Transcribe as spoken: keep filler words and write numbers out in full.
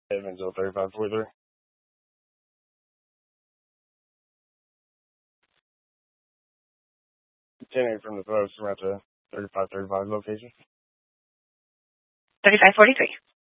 Evansville thirty-five forty-three. Continuing from the post, we're at the thirty-five thirty-five location. thirty-five forty-three.